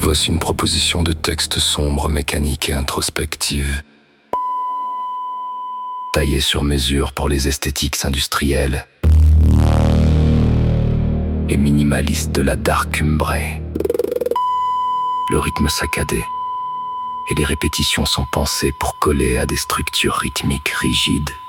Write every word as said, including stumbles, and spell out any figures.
Voici une proposition de texte sombre, mécanique et introspective. Taillée sur mesure pour les esthétiques industrielles et minimaliste de la dark umbrée. Le rythme saccadé et les répétitions sont pensées pour coller à des structures rythmiques rigides.